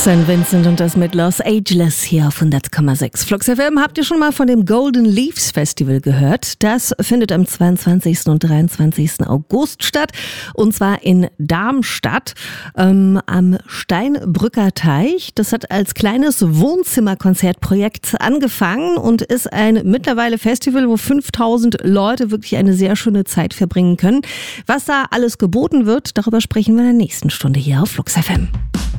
St. Vincent und das mit Los Angeles hier auf 100,6. Flux FM, habt ihr schon mal von dem Golden Leaves Festival gehört? Das findet am 22. und 23. August statt und zwar in Darmstadt am Steinbrücker Teich. Das hat als kleines Wohnzimmerkonzertprojekt angefangen und ist ein mittlerweile Festival, wo 5000 Leute wirklich eine sehr schöne Zeit verbringen können. Was da alles geboten wird, darüber sprechen wir in der nächsten Stunde hier auf Flux FM.